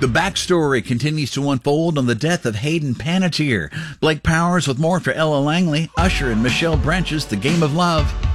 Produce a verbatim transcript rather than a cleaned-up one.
The backstory continues to unfold on the death of Hayden Panettiere. Blake Powers with more for Ella Langley, Usher and Michelle Branch's The Game of Love.